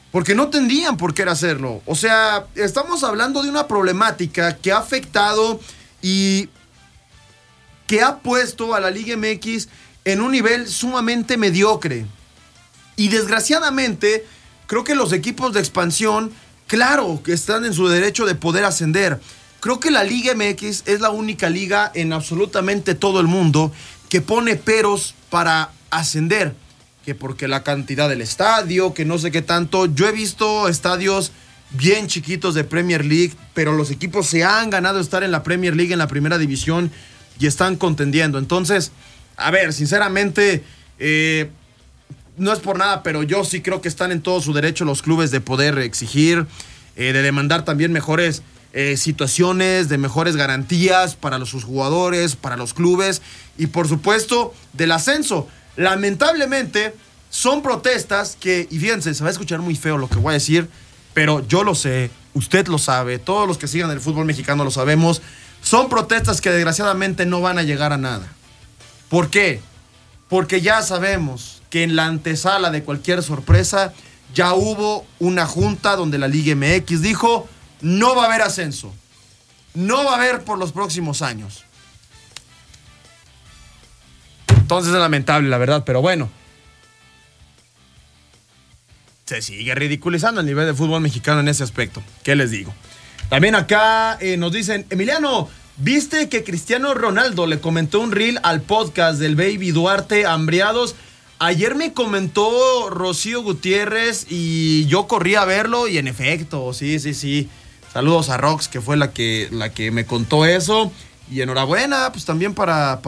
porque no tendrían por qué hacerlo. O sea, estamos hablando de una problemática que ha afectado y que ha puesto a la Liga MX en un nivel sumamente mediocre. Y desgraciadamente, creo que los equipos de expansión, claro, que están en su derecho de poder ascender. Creo que la Liga MX es la única liga en absolutamente todo el mundo que pone peros para ascender. Que porque la cantidad del estadio, que no sé qué tanto. Yo he visto estadios bien chiquitos de Premier League, pero los equipos se han ganado estar en la Premier League, en la primera división, y están contendiendo. Entonces, a ver, sinceramente, no es por nada, pero yo sí creo que están en todo su derecho los clubes de poder exigir, de demandar también mejores situaciones, de mejores garantías para sus jugadores, para los clubes y por supuesto del ascenso. Lamentablemente son protestas que, y fíjense, se va a escuchar muy feo lo que voy a decir, pero yo lo sé, usted lo sabe, todos los que sigan el fútbol mexicano lo sabemos, son protestas que desgraciadamente no van a llegar a nada. ¿Por qué? Porque ya sabemos que en la antesala de cualquier sorpresa ya hubo una junta donde la Liga MX dijo: no va a haber ascenso, no va a haber por los próximos años. Entonces es lamentable, la verdad, pero bueno. Se sigue ridiculizando el nivel de fútbol mexicano en ese aspecto. ¿Qué les digo? También acá nos dicen: Emiliano, ¿viste que Cristiano Ronaldo le comentó un reel al podcast del Baby Duarte Hambriados? Ayer me comentó Rocío Gutiérrez y yo corrí a verlo y en efecto, sí. Saludos a Rox, que fue la que me contó eso. Y enhorabuena, pues también para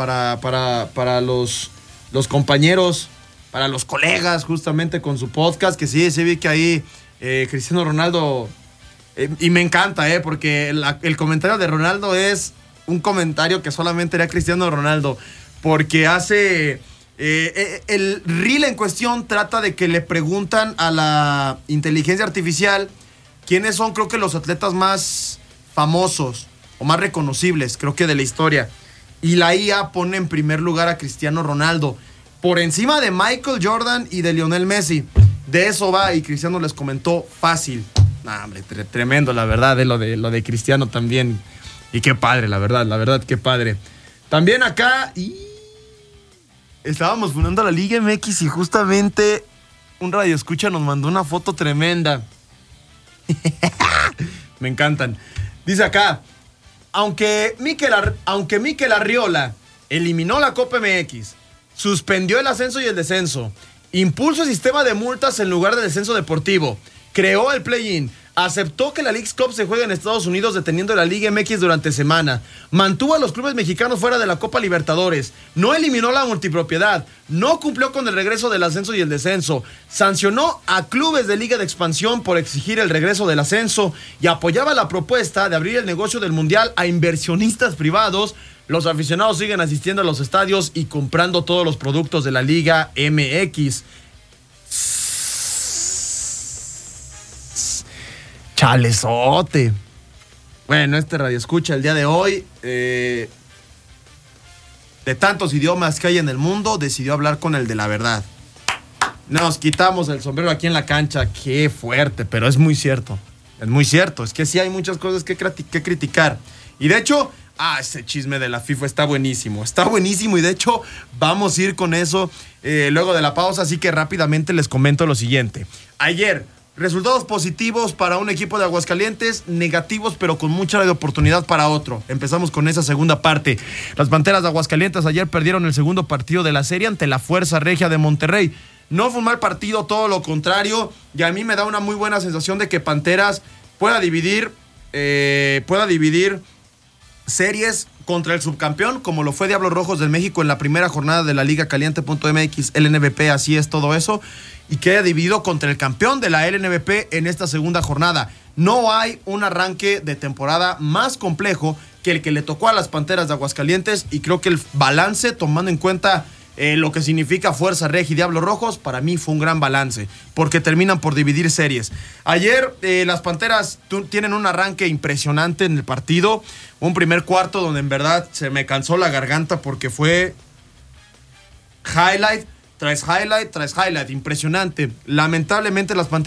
los compañeros, para los colegas, justamente con su podcast, que sí vi que ahí Cristiano Ronaldo, y me encanta, porque el comentario de Ronaldo es un comentario que solamente haría Cristiano Ronaldo, porque hace... el reel en cuestión trata de que le preguntan a la inteligencia artificial quiénes son, creo que los atletas más famosos o más reconocibles, creo que de la historia. Y la IA pone en primer lugar a Cristiano Ronaldo, por encima de Michael Jordan y de Lionel Messi. De eso va, y Cristiano les comentó fácil. Nah, hombre, tremendo, la verdad, lo de Cristiano también. Y qué padre, la verdad, qué padre. También acá, estábamos fundando la Liga MX y justamente un radioescucha nos mandó una foto tremenda. Me encantan. Dice acá: aunque Mikel Arriola eliminó la Copa MX, suspendió el ascenso y el descenso, impuso el sistema de multas en lugar de descenso deportivo, creó el play-in, aceptó que la Leagues Cup se juegue en Estados Unidos deteniendo la Liga MX durante semana, mantuvo a los clubes mexicanos fuera de la Copa Libertadores, no eliminó la multipropiedad, no cumplió con el regreso del ascenso y el descenso, sancionó a clubes de Liga de Expansión por exigir el regreso del ascenso y apoyaba la propuesta de abrir el negocio del Mundial a inversionistas privados. Los aficionados siguen asistiendo a los estadios y comprando todos los productos de la Liga MX. Chalezote. Bueno, este radioescucha el día de hoy, de tantos idiomas que hay en el mundo, decidió hablar con el de la verdad. Nos quitamos el sombrero aquí en la cancha. Qué fuerte, pero es muy cierto. Es muy cierto. Es que sí hay muchas cosas que criticar. Y de hecho, ese chisme de la FIFA está buenísimo. Está buenísimo y de hecho vamos a ir con eso luego de la pausa. Así que rápidamente les comento lo siguiente. Ayer, resultados positivos para un equipo de Aguascalientes, negativos pero con mucha oportunidad para otro. Empezamos con esa segunda parte. Las Panteras de Aguascalientes ayer perdieron el segundo partido de la serie ante la Fuerza Regia de Monterrey. No fue un mal partido, todo lo contrario, y a mí me da una muy buena sensación de que Panteras pueda dividir series contra el subcampeón, como lo fue Diablos Rojos del México en la primera jornada de la Liga Caliente.mx, LNVP, así es todo eso, y queda dividido contra el campeón de la LNVP en esta segunda jornada. No hay un arranque de temporada más complejo que el que le tocó a las Panteras de Aguascalientes, y creo que el balance, tomando en cuenta lo que significa Fuerza Regia y Diablos Rojos, para mí fue un gran balance, porque terminan por dividir series. Ayer las Panteras tienen un arranque impresionante en el partido, un primer cuarto donde en verdad se me cansó la garganta porque fue highlight tras highlight tras highlight, impresionante. Lamentablemente las Panteras